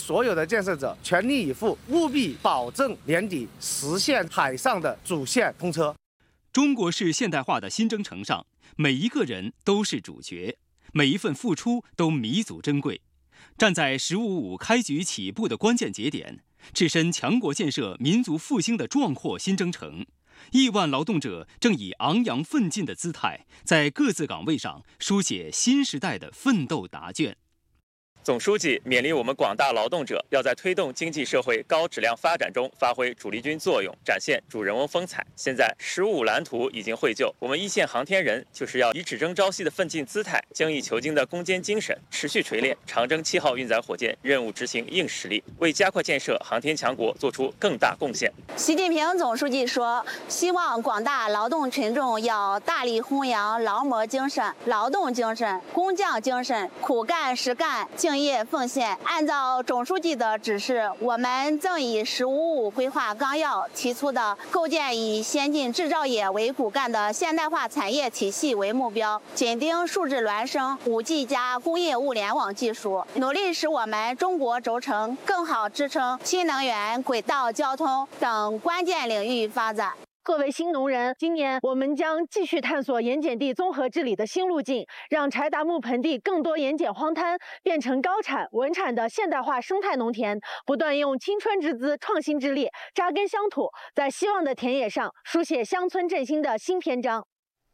所有的建设者全力以赴，务必保证年底实现海上的主线通车。 中国式现代化的新征程上，每一个人都是主角，每一份付出都弥足珍贵。站在“15+5”开局起步的关键节点，置身强国建设、民族复兴的壮阔新征程，亿万劳动者正以昂扬奋进的姿态，在各自岗位上书写新时代的奋斗答卷。 总书记勉励我们广大劳动者，要在推动经济社会高质量发展中发挥主力军作用，展现主人翁风采。现在“15+5”蓝图已经绘就，我们一线航天人就是要以只争朝夕的奋进姿态、精益求精的攻坚精神，持续锤炼长征7号运载火箭任务执行硬实力，为加快建设航天强国做出更大贡献。 习近平总书记说，希望广大劳动群众要大力弘扬劳模精神、劳动精神、工匠精神，苦干实干，敬业奉献。按照总书记的指示，我们正以“15+5”规划纲要提出的构建以先进制造业为骨干的现代化产业体系为目标，紧盯数字孪生、5G 加工业物联网技术，努力使我们中国轴承更好支撑新能源、轨道交通等关键领域发展。 各位新农人，今年我们将继续探索盐碱地综合治理的新路径，让柴达木盆地更多盐碱荒滩变成高产稳产的现代化生态农田，不断用青春之姿、创新之力扎根乡土，在希望的田野上书写乡村振兴的新篇章。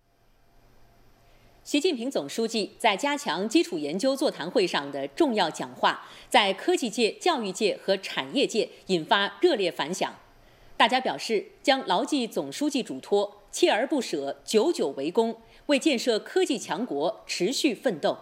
习近平总书记在加强基础研究座谈会上的重要讲话，在科技界、教育界和产业界引发热烈反响。大家表示将牢记总书记嘱托，锲而不舍，久久为功，为建设科技强国持续奋斗。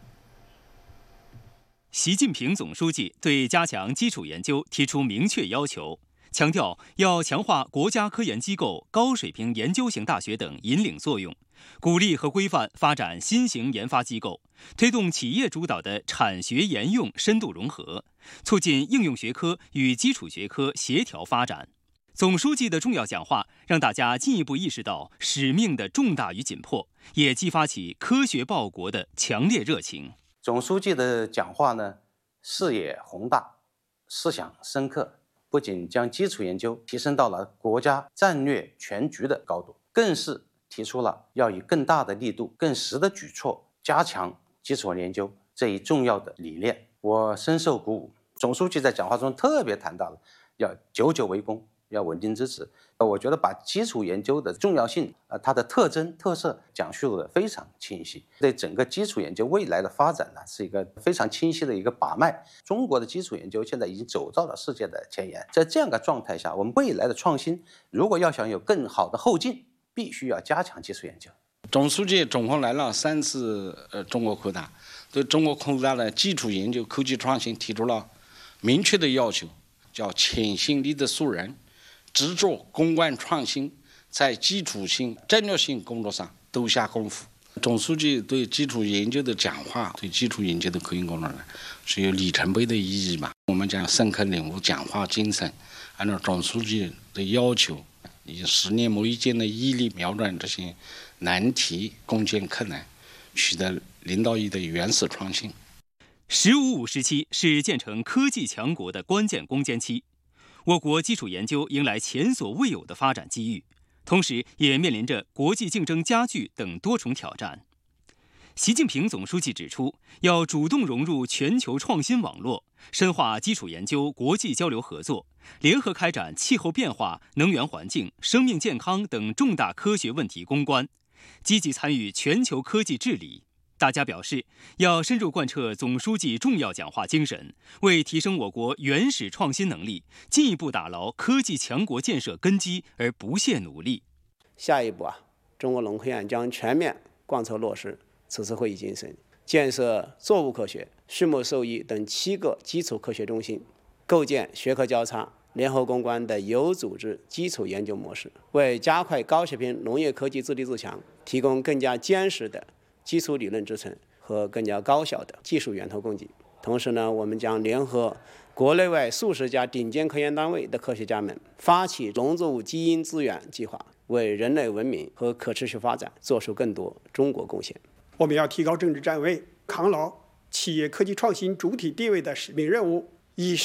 习近平总书记对加强基础研究提出明确要求，强调要强化国家科研机构、高水平研究型大学等引领作用，鼓励和规范发展新型研发机构，推动企业主导的产学研用深度融合，促进应用学科与基础学科协调发展。总书记的重要讲话让大家进一步意识到使命的重大与紧迫，也激发起科学报国的强烈热情。 总书记的讲话呢，视野宏大，思想深刻，不仅将基础研究提升到了国家战略全局的高度，更是提出了要以更大的力度、更实的举措加强基础研究这一重要的理念。我深受鼓舞。总书记在讲话中特别谈到了要久久为功，要稳定支持。我觉得把基础研究的重要性它的特征特色讲述的非常清晰，对整个基础研究未来的发展呢是一个非常清晰的一个把脉。中国的基础研究现在已经走到了世界的前沿，在这样的状态下，我们未来的创新如果要想有更好的后劲，必须要加强基础研究。 总书记总共来了3次中国扩大，对中国扩大的基础研究、科技创新提出了明确的要求，叫潜心立德树人，执着攻关创新，在基础性、战略性工作上都下功夫。总书记对基础研究的讲话，对基础研究的科研工作呢，是有里程碑的意义嘛。我们讲深刻领悟讲话精神，按照总书记的要求，以10年磨一剑的毅力瞄准这些难题，攻坚克难，取得领导意义的原始创新。 “15+5”时期是建成科技强国的关键攻坚期，我国基础研究迎来前所未有的发展机遇，同时也面临着国际竞争加剧等多重挑战。习近平总书记指出，要主动融入全球创新网络，深化基础研究国际交流合作，联合开展气候变化、能源环境、生命健康等重大科学问题攻关，积极参与全球科技治理。大家表示，要深入贯彻总书记重要讲话精神，为提升我国原始创新能力，进一步打牢科技强国建设根基而不懈努力。 下一步中国农科院将全面贯彻落实此次会议精神，建设作物科学、畜牧兽医等7个基础科学中心，构建学科交叉、联合攻关的有组织基础研究模式，为加快高水平农业科技自立自强提供更加坚实的基础理论支撑和更加高效的技术源头供给。同时呢，我们将联合国内外数十家顶尖科研单位的科学家们，发起农作物基因资源计划，为人类文明和可持续发展做出更多中国贡献。 我们要提高政治站位，扛牢企业科技创新主体地位的使命任务，以